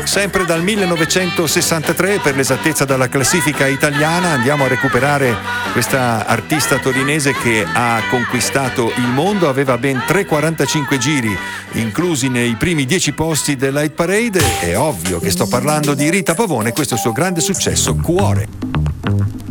sempre dal 1963, per l'esattezza dalla classifica italiana. Andiamo a recuperare questa artista torinese che ha conquistato il mondo, aveva ben 3,45 giri inclusi nei primi 10 posti della Hit Parade. È ovvio che sto parlando di Rita Pavone, questo è il suo grande successo, Cuore.